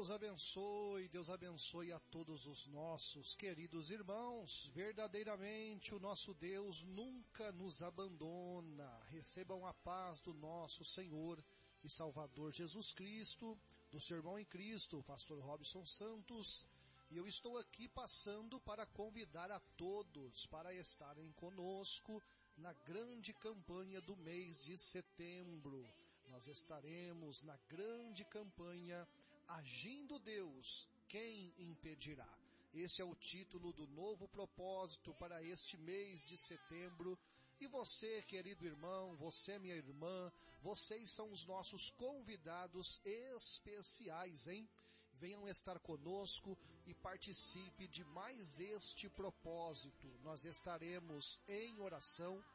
Deus abençoe a todos os nossos queridos irmãos. Verdadeiramente o nosso Deus nunca nos abandona. Recebam a paz do nosso Senhor e Salvador Jesus Cristo, do seu irmão em Cristo, pastor Robson Santos. E eu estou aqui passando para convidar a todos para estarem conosco na grande campanha do mês de setembro. Nós estaremos na grande campanha Agindo Deus, quem impedirá? Esse é o título do novo propósito para este mês de setembro. E você, querido irmão, você, minha irmã, vocês são os nossos convidados especiais, hein? Venham estar conosco e participe de mais este propósito. Nós estaremos em oração